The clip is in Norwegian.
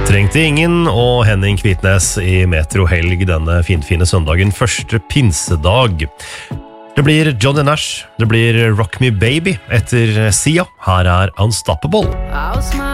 Trengte ingen og Henning Kvitnes i Metro Helg denne finfine søndagen, første pinsedag. Det blir Johnny Nash, det blir Rock Me Baby etter Sia. Her er Unstoppable.